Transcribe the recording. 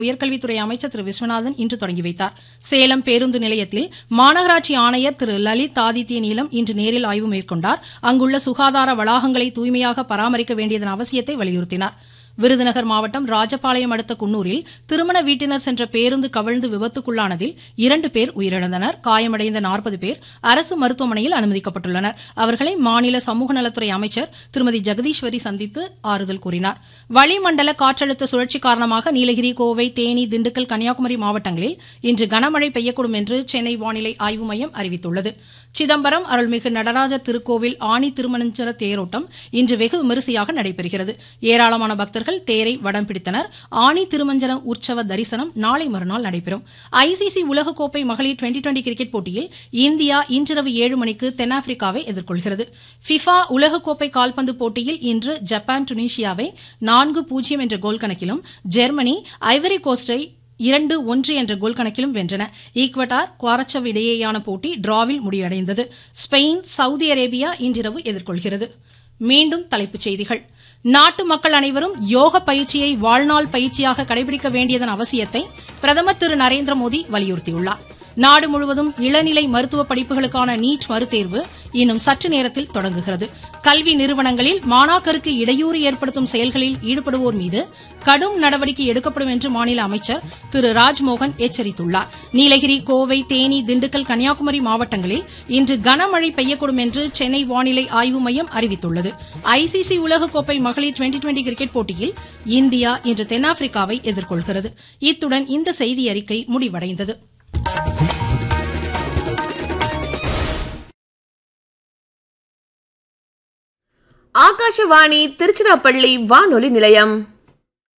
உயர்கல்வித்துறை அமைச்சர் திரு விஸ்வநாதன் இன்று தொடங்கி வைத்தார். சேலம் பேருந்து நிலையத்தில் மாநகராட்சி ஆணையர் திரு லலித் ஆதித்ய நீலம் இன்று நேரில் ஆய்வு மேற்கொண்டார். அங்குள்ள சுகாதார வளாகங்களை தூய்மையாக பராமரிக்க வேண்டியதன் அவசியத்தை வலியுறுத்தினார். விருதுநகர் மாவட்டம் ராஜபாளையம் அடுத்த குன்னூரில் திருமண வீட்டினர் சென்ற பேருந்து கவிழ்ந்து விபத்துக்குள்ளானதில் 2 பேர் உயிரிழந்தனர். காயமடைந்த 40 பேர் அரசு மருத்துவமனையில் அனுமதிக்கப்பட்டுள்ளனர். அவர்களை மாநில சமூக நலத்துறை அமைச்சர் திருமதி ஜெகதீஸ்வரி சந்தித்து ஆறுதல் கூறினார். வளிமண்டல காற்றழுத்த சுழற்சி காரணமாக நீலகிரி, கோவை, தேனி, திண்டுக்கல், கன்னியாகுமரி மாவட்டங்களில் இன்று கனமழை பெய்யக்கூடும் என்று சென்னை வானிலை ஆய்வு மையம் அறிவித்துள்ளது. சிதம்பரம் அருள்மிகு நடராஜர் திருக்கோவில் ஆனி திருமஞ்சன தேரோட்டம் இன்று வெகு விமரிசையாக நடைபெறுகிறது. ஏராளமான பக்தர்கள் தேரை வடம் பிடித்தனர். ஆனி திருமஞ்சன உற்சவ தரிசனம் நாளை மறுநாள் நடைபெறும். ஐசிசி உலகக்கோப்பை மகளிர் 2020 கிரிக்கெட் போட்டியில் இந்தியா இன்றிரவு 7 மணிக்கு தென்னாப்பிரிக்காவை எதிர்கொள்கிறது. ஃபிஃபா உலகக்கோப்பை கால்பந்து போட்டியில் இன்று ஜப்பான் டுனிஷியாவை 4-0 என்ற கோல் கணக்கிலும், ஜெர்மனி ஐவரி கோஸ்டை 2-1 என்ற கோல் கணக்கிலும் வென்றன. ஈக்வடார், குவாரச்சவ் இடையேயான போட்டி டிராவில் முடிவடைந்தது. ஸ்பெயின் சவுதி அரேபியா இன்றிரவு எதிர்கொள்கிறது. மீண்டும் தலைப்புச் செய்திகள். நாட்டு மக்கள் அனைவரும் யோக பயிற்சியை வாழ்நாள் பயிற்சியாக கடைபிடிக்க வேண்டியதன் அவசியத்தை பிரதமர் திரு நரேந்திரமோடி வலியுறுத்தியுள்ளார். நாடு முழுவதும் இளநிலை மருத்துவ படிப்புகளுக்கான நீட் மறுதேர்வு இன்னும் சற்று நேரத்தில் தொடங்குகிறது. கல்வி நிறுவனங்களில் மாணாக்கருக்கு இடையூறு ஏற்படுத்தும் செயல்களில் ஈடுபடுவோர் மீது கடும் நடவடிக்கை எடுக்கப்படும் என்று மாநில அமைச்சர் திரு ராஜ்மோகன் எச்சரித்துள்ளார். நீலகிரி, கோவை, தேனி, திண்டுக்கல், கன்னியாகுமரி மாவட்டங்களில் இன்று கனமழை பெய்யக்கூடும் என்று சென்னை வானிலை ஆய்வு மையம் அறிவித்துள்ளது. ஐசிசி உலகக்கோப்பை மகளிர் 2020 கிரிக்கெட் போட்டியில் இந்தியா இன்று தென்னாப்பிரிக்காவை எதிர்கொள்கிறது. இத்துடன் இந்த செய்தி அறிக்கை முடிவடைந்தது. ஆகாஷவாணி திருச்சிராப்பள்ளி வானொலி நிலையம்.